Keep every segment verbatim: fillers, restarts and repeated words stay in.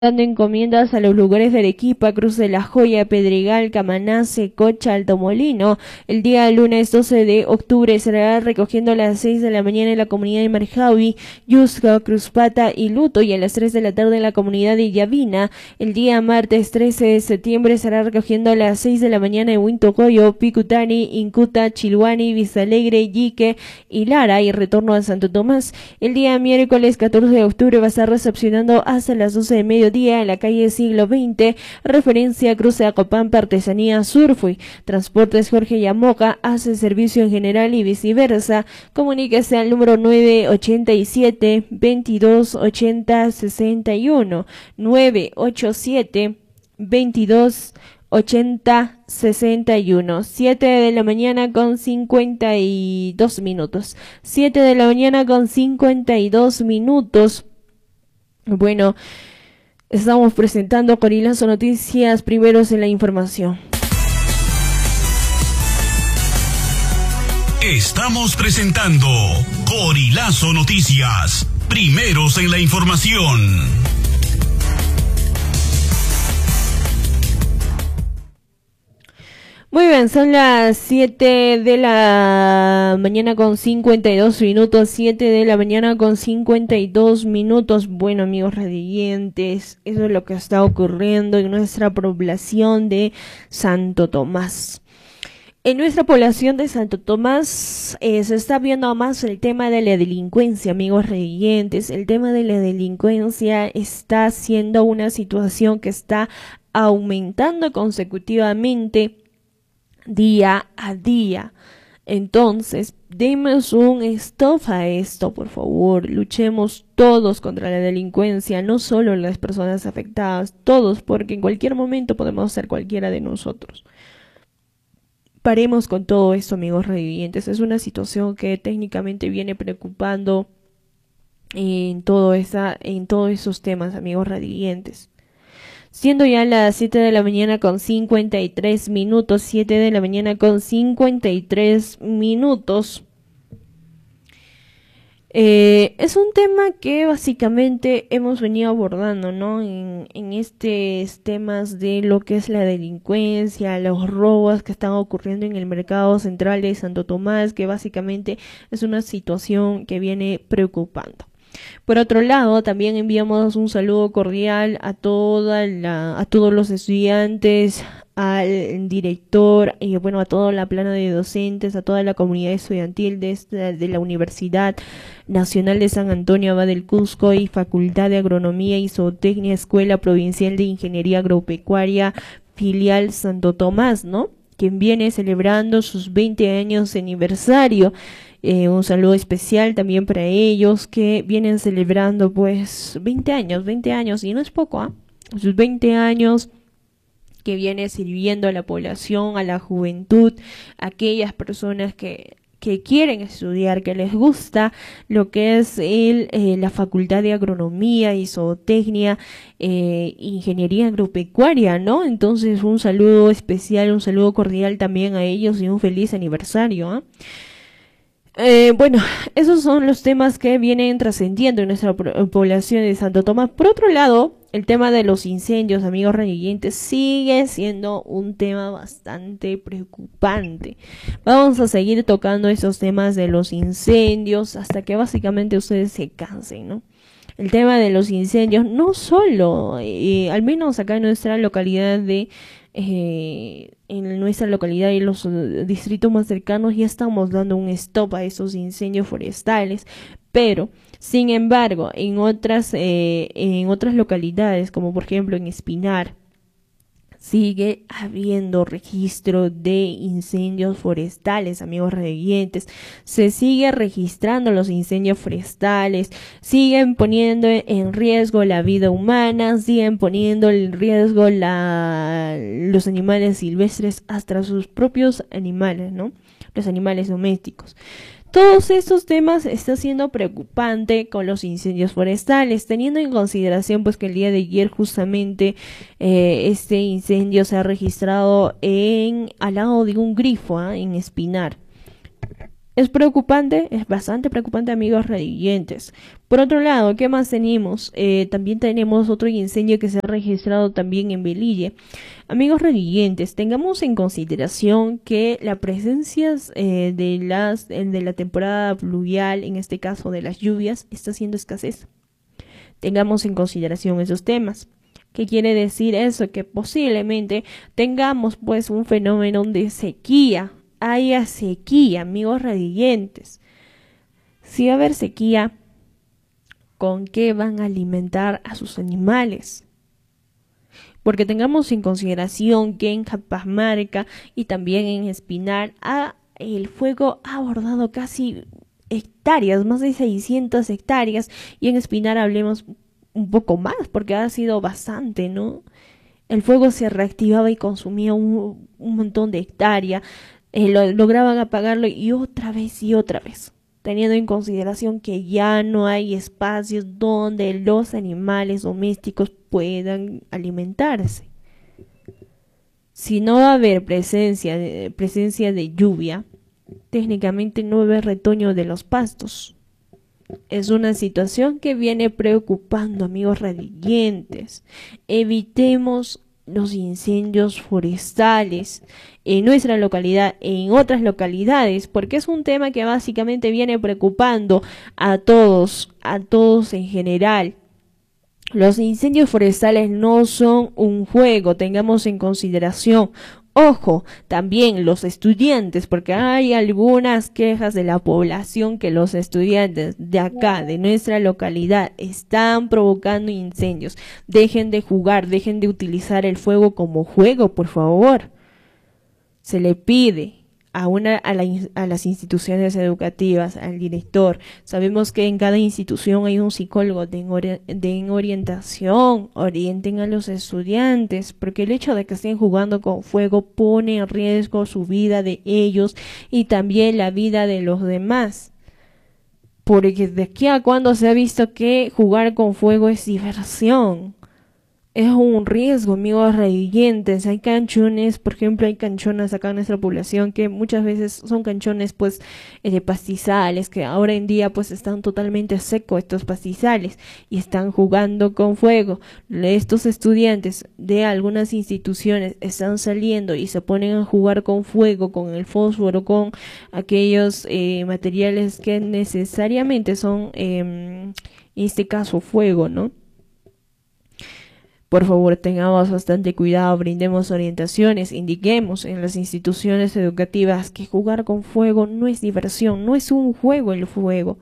dando encomiendas a los lugares de Arequipa, Cruz de la Joya, Pedregal, Camaná, Cocha, Alto Molino. El día lunes doce de octubre será recogiendo a las seis de la mañana en la comunidad de Marjavi, Yusca, Cruzpata y Luto, y a las tres de la tarde en la comunidad de Yavina. El día martes trece de septiembre será recogiendo a las seis de la mañana en Huintocoyo, Picutani, Incuta, Chilhuani, Vistalegre, Yique y Lara, y retorno a Santo Tomás. El día miércoles catorce de octubre va a estar recepcionando hasta las doce de mediodía en la calle Siglo veinte, referencia Cruce Acopampa, Artesanía Surfui. Transportes Jorge Yamoca hace servicio en general y viceversa. Comuníquese al número nueve ochenta y siete, veintidós ochenta, sesenta y uno, nueve ochenta y siete, veintidós ochenta, sesenta y uno. siete de la mañana con cincuenta y dos minutos. siete de la mañana con cincuenta y dos minutos. Bueno, estamos presentando Corilazo Noticias, primeros en la información. Estamos presentando Corilazo Noticias, primeros en la información. Muy bien, son las siete de la mañana con cincuenta y dos minutos, siete de la mañana con cincuenta y dos minutos. Bueno, amigos radiantes, eso es lo que está ocurriendo en nuestra población de Santo Tomás. En nuestra población de Santo Tomás eh, se está viendo más el tema de la delincuencia, amigos radiantes. El tema de la delincuencia está siendo una situación que está aumentando consecutivamente día a día. Entonces, demos un stop a esto, por favor. Luchemos todos contra la delincuencia, no solo las personas afectadas, todos, porque en cualquier momento podemos ser cualquiera de nosotros. Paremos con todo esto, amigos revivientes. Es una situación que técnicamente viene preocupando en todo esa, en todos esos temas, amigos radiantes. Siendo ya las siete de la mañana con cincuenta y tres minutos, siete de la mañana con cincuenta y tres minutos. Eh, es un tema que básicamente hemos venido abordando, ¿no? En, en estos temas de lo que es la delincuencia, los robos que están ocurriendo en el mercado central de Santo Tomás, que básicamente es una situación que viene preocupando. Por otro lado, también enviamos un saludo cordial a toda la, a todos los estudiantes, al director y bueno, a toda la plana de docentes, a toda la comunidad estudiantil de esta, de la Universidad Nacional de San Antonio Abad del Cusco y Facultad de Agronomía y Zootecnia, Escuela Provincial de Ingeniería Agropecuaria, filial Santo Tomás, ¿no? Quien viene celebrando sus veinte años de aniversario. Eh, un saludo especial también para ellos que vienen celebrando pues veinte años, veinte años, y no es poco, ¿ah? ¿eh? Sus veinte años que viene sirviendo a la población, a la juventud, a aquellas personas que, que quieren estudiar, que les gusta lo que es el, eh, la Facultad de Agronomía y Zootecnia, eh, Ingeniería Agropecuaria, ¿no? Entonces un saludo especial, un saludo cordial también a ellos y un feliz aniversario, ¿eh? Eh, bueno, esos son los temas que vienen trascendiendo en nuestra población de Santo Tomás. Por otro lado, el tema de los incendios, amigos residentes, sigue siendo un tema bastante preocupante. Vamos a seguir tocando esos temas de los incendios hasta que básicamente ustedes se cansen, ¿no? El tema de los incendios, no solo, eh, al menos acá en nuestra localidad de Eh, en nuestra localidad y los uh, distritos más cercanos ya estamos dando un stop a esos incendios forestales, pero sin embargo en otras eh, en otras localidades, como por ejemplo en Espinar, sigue habiendo registro de incendios forestales, amigos residentes. Se sigue registrando los incendios forestales, siguen poniendo en riesgo la vida humana, siguen poniendo en riesgo la, los animales silvestres, hasta sus propios animales, ¿no? Los animales domésticos. Todos estos temas están siendo preocupante con los incendios forestales, teniendo en consideración pues que el día de ayer justamente eh, este incendio se ha registrado en al lado de un grifo, ¿eh? En Espinar. Es preocupante, es bastante preocupante, amigos radioyentes. Por otro lado, ¿qué más tenemos? Eh, también tenemos otro incendio que se ha registrado también en Velille. Amigos radioyentes, tengamos en consideración que la presencia eh, de, las, de la temporada pluvial, en este caso de las lluvias, está haciendo escasez. Tengamos en consideración esos temas. ¿Qué quiere decir eso? Que posiblemente tengamos pues un fenómeno de sequía. Haya sequía, amigos radioyentes. Si va a haber sequía, ¿con qué van a alimentar a sus animales? Porque tengamos en consideración que en Cajamarca y también en Espinar ha, el fuego ha abordado casi hectáreas, más de seiscientas hectáreas, y en Espinar hablemos un poco más, porque ha sido bastante, ¿no? El fuego se reactivaba y consumía un, un montón de hectáreas. Eh, lo, lograban apagarlo y otra vez y otra vez, teniendo en consideración que ya no hay espacios donde los animales domésticos puedan alimentarse. Si no va a haber presencia de, presencia de lluvia, técnicamente no va a haber retoño de los pastos. Es una situación que viene preocupando, amigos radioyentes. Evitemos los incendios forestales en nuestra localidad, en otras localidades, porque es un tema que básicamente viene preocupando a todos, a todos en general. Los incendios forestales no son un juego, tengamos en consideración. Ojo, también los estudiantes, porque hay algunas quejas de la población que los estudiantes de acá, de nuestra localidad, están provocando incendios. Dejen de jugar, dejen de utilizar el fuego como juego, por favor. Se le pide a una a, la, a las instituciones educativas, al director. Sabemos que en cada institución hay un psicólogo de, ori de orientación, orienten a los estudiantes, porque el hecho de que estén jugando con fuego pone en riesgo su vida de ellos y también la vida de los demás. Porque de aquí a cuando se ha visto que jugar con fuego es diversión. Es un riesgo, amigos radioyentes. Hay canchones, por ejemplo, hay canchonas acá en nuestra población que muchas veces son canchones pues eh, de pastizales, que ahora en día pues están totalmente secos estos pastizales y están jugando con fuego. Estos estudiantes de algunas instituciones están saliendo y se ponen a jugar con fuego, con el fósforo, con aquellos eh, materiales que necesariamente son, eh, en este caso, fuego, ¿no? Por favor, tengamos bastante cuidado, brindemos orientaciones, indiquemos en las instituciones educativas que jugar con fuego no es diversión, no es un juego el fuego.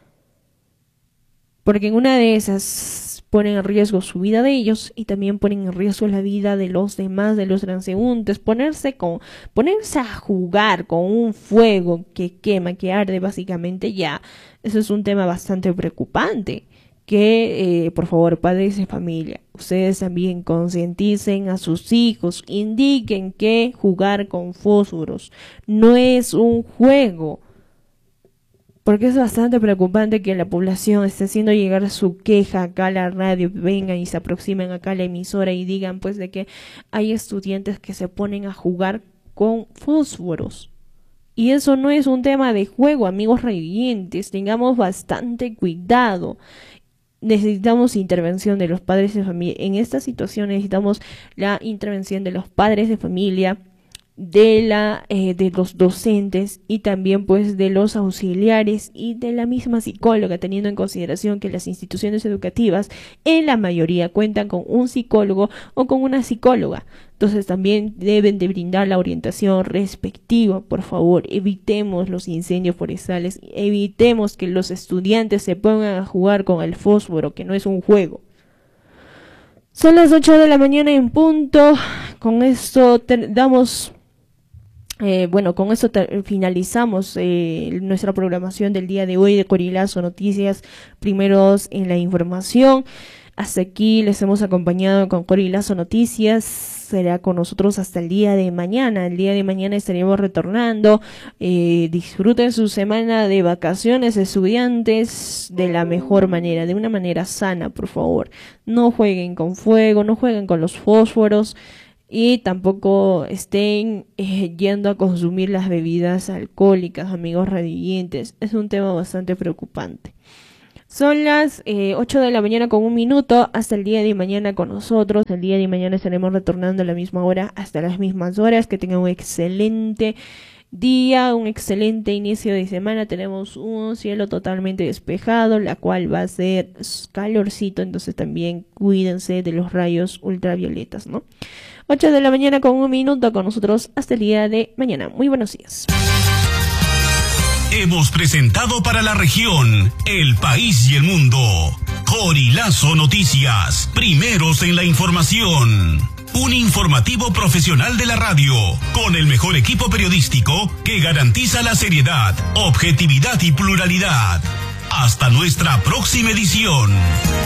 Porque en una de esas ponen en riesgo su vida de ellos y también ponen en riesgo la vida de los demás, de los transeúntes. Ponerse, con, ponerse a jugar con un fuego que quema, que arde básicamente ya, eso es un tema bastante preocupante. Que, eh, por favor, padres de familia, ustedes también concienticen a sus hijos, indiquen que jugar con fósforos no es un juego, porque es bastante preocupante que la población esté haciendo llegar su queja acá a la radio, vengan y se aproximen acá a la emisora y digan pues de que hay estudiantes que se ponen a jugar con fósforos. Y eso no es un tema de juego, amigos radioyentes, tengamos bastante cuidado. Necesitamos intervención de los padres de familia. En esta situación necesitamos la intervención de los padres de familia, de la eh, de los docentes y también pues de los auxiliares y de la misma psicóloga, teniendo en consideración que las instituciones educativas en la mayoría cuentan con un psicólogo o con una psicóloga. Entonces también deben de brindar la orientación respectiva. Por favor, evitemos los incendios forestales, evitemos que los estudiantes se pongan a jugar con el fósforo, que no es un juego. Son las ocho de la mañana en punto. Con esto damos... Eh, bueno, con eso finalizamos eh, nuestra programación del día de hoy de Corilazo Noticias, primeros en la información. Hasta aquí les hemos acompañado con Corilazo Noticias. Será con nosotros hasta el día de mañana. El día de mañana estaremos retornando. Eh, disfruten su semana de vacaciones, estudiantes, de la mejor manera, de una manera sana, por favor. No jueguen con fuego, no jueguen con los fósforos. y tampoco estén eh, yendo a consumir las bebidas alcohólicas, amigos radioyentes. Es un tema bastante preocupante. Son las eh, ocho de la mañana con un minuto. Hasta el día de mañana con nosotros. El día de mañana estaremos retornando a la misma hora, hasta las mismas horas. Que tengan un excelente día, un excelente inicio de semana. Tenemos un cielo totalmente despejado, la cual va a ser calorcito, entonces también cuídense de los rayos ultravioletas, ¿no? ocho de la mañana con un minuto con nosotros hasta el día de mañana. Muy buenos días. Hemos presentado para la región, el país y el mundo, Corilazo Noticias, primeros en la información. Un informativo profesional de la radio, con el mejor equipo periodístico que garantiza la seriedad, objetividad y pluralidad. Hasta nuestra próxima edición.